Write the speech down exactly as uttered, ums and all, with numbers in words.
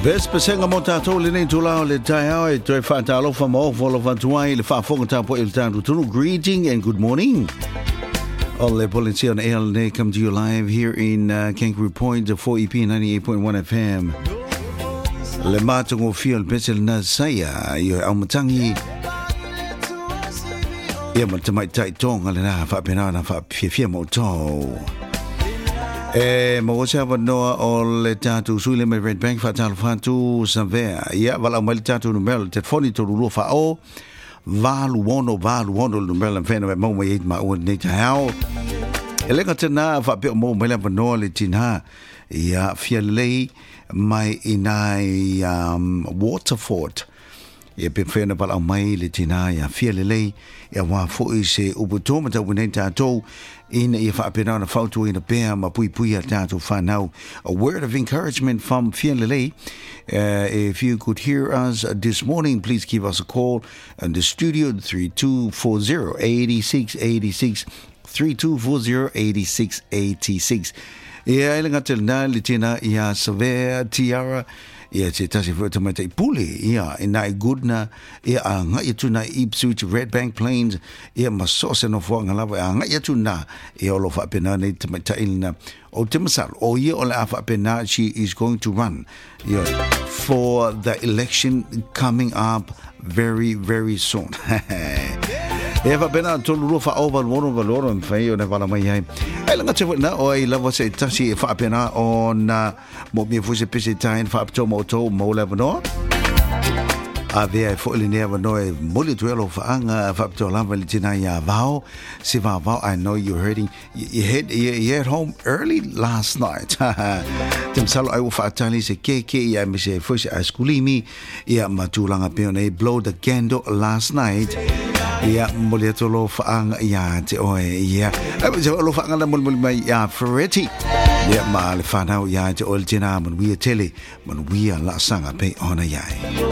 Bes pesenga mo tātou le nei tūlao le tai au e toi whātalofa mo wholofa tuai le whaafonga tāpo e le tātou tunu. Greeting and good morning. All the policy on L N A come to you live here in uh, Kangaroo Point, four E P ninety-eight point one F M. Le mātungo fia le pesel na saya i au matangi. Ia matamai tai tonga le na whaapena na whaapia mo tau. E mo se ava noa o le tatu suile me Red Bank fatalo fatu savea. Ia wala mai le tatu numero te foni to lu fa o valu wono valu wono numero fena me mo mai ma o nei te hao. E lenga tena fa pe mo mai le noa le tina. Ia fia lei mai inai um, Waterford. Ia pe fena pala mai le tina ia fia lei ia wa fo i se ubutoma ta wene tatou in ia fa pena na fautu in a bear ma pui pui tatou fanau. A word of encouragement from fia lei. Uh, if you could hear us this morning, please give us a call in the studio three two four zero eight six eight six three two four zero eight six eight six. Ia ilenga telna le tina ia Savea Tiara. Ia te tasi fweta mai te pule, ia e nai goodna, ia a ngai atu na Ipswich Red Bank Plains, ia masose no fwanga lava, a ngai atu na, ia olo whaapena nei te mai ta ilina, o te masal, o ia ole a whaapena, she is going to run, ia, for the election coming up very, very soon. E fa pena tolu ro fa over wono valoro en fai o na vala mai ai. Ai langa te na o ai lava se tasi e fa pena on mo mi fu se pese tain fa to mo to mo leva no. A vea fo le neva no e moli tuelo fa anga fa to lava le tina ya vao se va vao. I know you're hurting. You hit you at home early last night. Tem salo ai fa tali se ke ke ya mi se fu se askulimi ya matulanga pe on blow the candle last night. Ia mole tolo faanga ia te oe ia ai se lo faanga na mole mai ia Ferretti ia ma le fanau ia te oe tina man wi tele man wi la sanga pe ona ia.